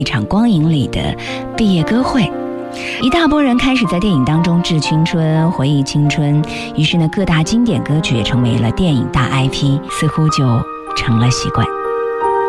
一场光影里的毕业歌会。一大波人开始在电影当中致青春，回忆青春，于是呢，各大经典歌曲也成为了电影大 IP，似乎就成了习惯。